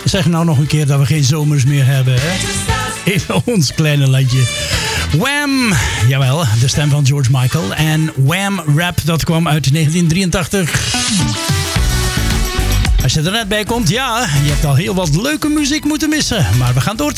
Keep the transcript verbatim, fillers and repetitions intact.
Zeg nou nog een keer dat we geen zomers meer hebben, hè? In ons kleine landje. Wham! Jawel, de stem van George Michael. En Wham Rap, dat kwam uit negentien drieëntachtig. Als je er net bij komt, ja, je hebt al heel wat leuke muziek moeten missen. Maar we gaan door tot